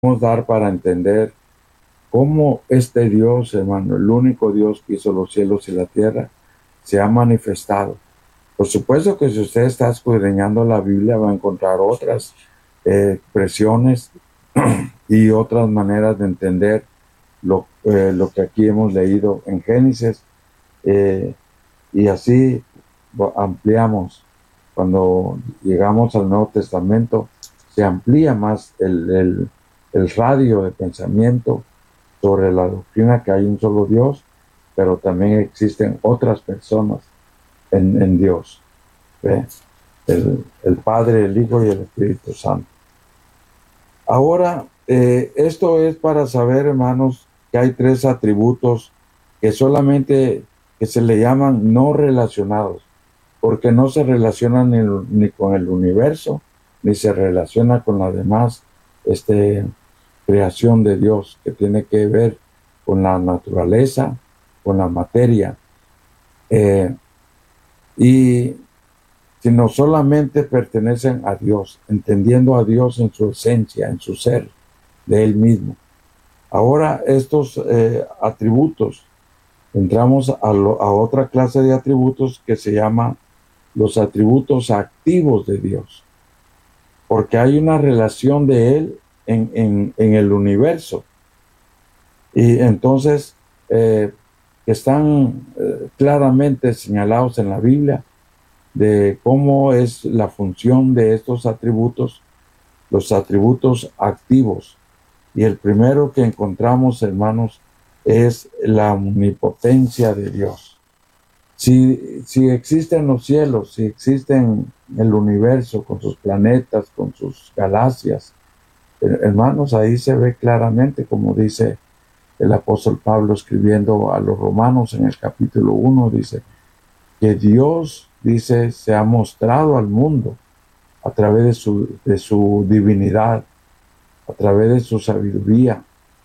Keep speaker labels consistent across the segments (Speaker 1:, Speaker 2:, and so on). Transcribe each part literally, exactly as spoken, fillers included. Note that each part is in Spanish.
Speaker 1: dar para entender cómo este Dios, hermano, el único Dios que hizo los cielos y la tierra, se ha manifestado. Por supuesto que si usted está escudriñando la Biblia va a encontrar otras eh, expresiones y otras maneras de entender lo, eh, lo que aquí hemos leído en Génesis, eh, y así ampliamos. Cuando llegamos al Nuevo Testamento, se amplía más el, el, el radio de pensamiento sobre la doctrina que hay un solo Dios, pero también existen otras personas en, en Dios. ¿Ve? El, el Padre, el Hijo y el Espíritu Santo. Ahora, eh, esto es para saber, hermanos, que hay tres atributos que solamente que se le llaman no relacionados, porque no se relacionan ni, ni con el universo, ni se relaciona con la demás este, creación de Dios, que tiene que ver con la naturaleza, con la materia, eh, y sino solamente pertenecen a Dios, entendiendo a Dios en su esencia, en su ser, de Él mismo. Ahora estos eh, atributos, entramos a, lo, a otra clase de atributos que se llama los atributos activos de Dios, porque hay una relación de Él en, en, en el universo. Y entonces eh, están eh, claramente señalados en la Biblia de cómo es la función de estos atributos, los atributos activos. Y el primero que encontramos, hermanos, es la omnipotencia de Dios. Si, si existen los cielos, si existen el universo con sus planetas, con sus galaxias, hermanos, ahí se ve claramente, como dice el apóstol Pablo escribiendo a los romanos en el capítulo uno, dice que Dios, dice, se ha mostrado al mundo a través de su, de su divinidad, a través de su sabiduría.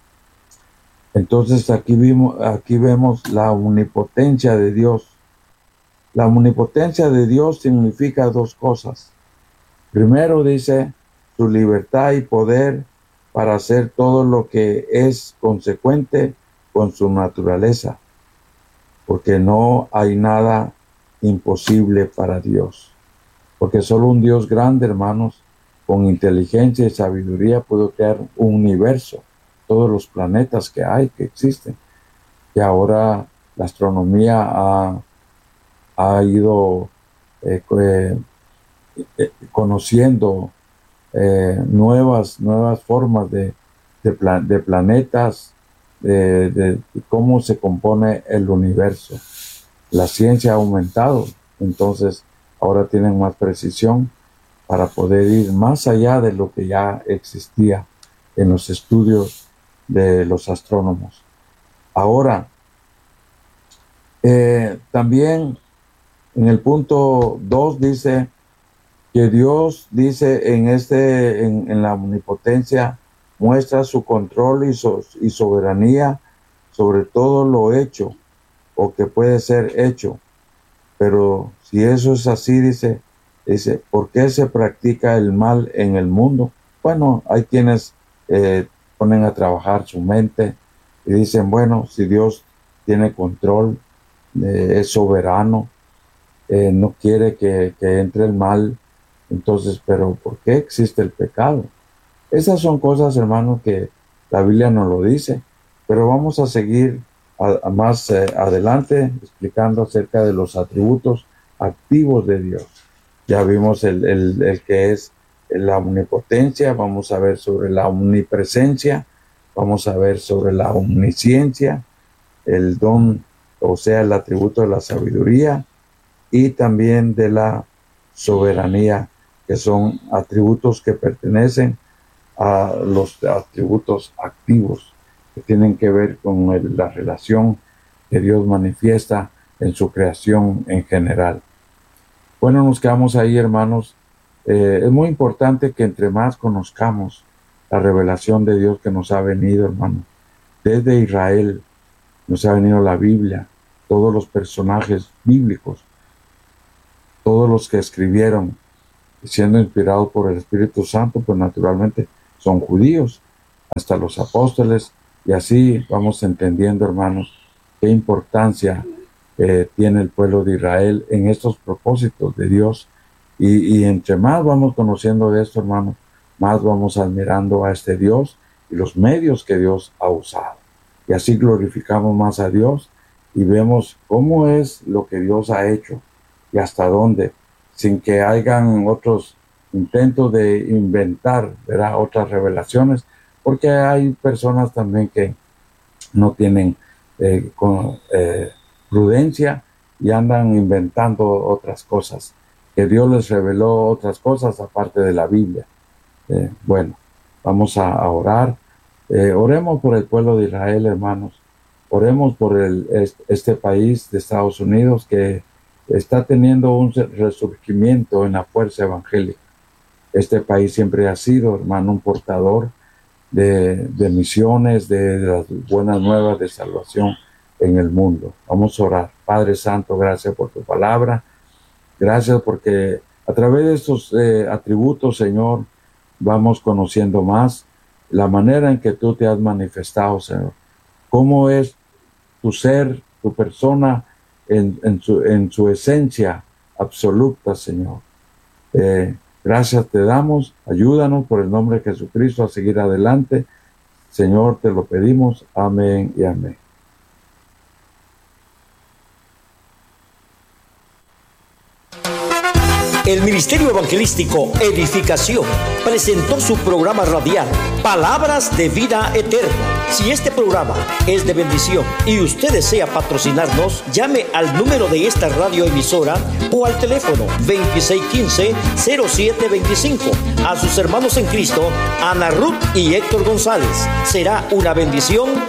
Speaker 1: Entonces aquí, vimos, aquí vemos la omnipotencia de Dios. La omnipotencia de Dios significa dos cosas. Primero dice su libertad y poder para hacer todo lo que es consecuente con su naturaleza, porque no hay nada imposible para Dios, porque solo un Dios grande, hermanos, con inteligencia y sabiduría puede crear un universo, todos los planetas que hay, que existen, que ahora la astronomía ha, ha ido eh, eh, conociendo eh, nuevas, nuevas formas de, de, plan, de planetas, de, de cómo se compone el universo. La ciencia ha aumentado, entonces ahora tienen más precisión para poder ir más allá de lo que ya existía en los estudios de los astrónomos. Ahora, eh, también en el punto dos dice que Dios dice en, este, en, en la omnipotencia muestra su control y, so, y soberanía sobre todo lo hecho o que puede ser hecho. Pero si eso es así, dice, dice, ¿por qué se practica el mal en el mundo? Bueno, hay quienes eh, ponen a trabajar su mente y dicen, bueno, si Dios tiene control, eh, es soberano, eh, no quiere que, que entre el mal, entonces, pero ¿por qué existe el pecado? Esas son cosas, hermanos, que la Biblia nos lo dice, pero vamos a seguir a, a más eh, adelante explicando acerca de los atributos activos de Dios. Ya vimos el, el, el que es la omnipotencia, vamos a ver sobre la omnipresencia, vamos a ver sobre la omnisciencia, el don, o sea, el atributo de la sabiduría y también de la soberanía, que son atributos que pertenecen a los atributos activos que tienen que ver con el, la relación que Dios manifiesta en su creación en general. Bueno, nos quedamos ahí, hermanos. Eh, es muy importante que entre más conozcamos la revelación de Dios que nos ha venido, hermano. Desde Israel nos ha venido la Biblia, todos los personajes bíblicos, todos los que escribieron, siendo inspirados por el Espíritu Santo, pues naturalmente son judíos. hasta los apóstoles, y así vamos entendiendo, hermanos, qué importancia eh, tiene el pueblo de Israel en estos propósitos de Dios. Y, y entre más vamos conociendo de esto, hermanos, más vamos admirando a este Dios y los medios que Dios ha usado. Y así glorificamos más a Dios y vemos cómo es lo que Dios ha hecho y hasta dónde, sin que hayan otros intentos de inventar, ¿verdad?, otras revelaciones, porque hay personas también que no tienen eh, con, eh, prudencia y andan inventando otras cosas, que Dios les reveló otras cosas aparte de la Biblia. Eh, bueno, vamos a, a orar. Eh, oremos por el pueblo de Israel, hermanos. Oremos por el, este, este país de Estados Unidos que está teniendo un resurgimiento en la fuerza evangélica. Este país siempre ha sido, hermano, un portador de, de misiones, de, de las buenas nuevas de salvación en el mundo. Vamos a orar. Padre Santo, gracias por tu palabra. Gracias porque a través de estos eh, atributos, Señor, vamos conociendo más la manera en que tú te has manifestado, Señor. Cómo es tu ser, tu persona en, en, su, en su esencia absoluta, Señor. Eh, gracias te damos. Ayúdanos por el nombre de Jesucristo a seguir adelante. Señor, te lo pedimos. Amén y amén.
Speaker 2: El Ministerio Evangelístico Edificación presentó su programa radial Palabras de Vida Eterna. Si este programa es de bendición y usted desea patrocinarnos, llame al número de esta radioemisora o al teléfono veintiséis quince, cero siete veinticinco. A sus hermanos en Cristo, Ana Ruth y Héctor González. Será una bendición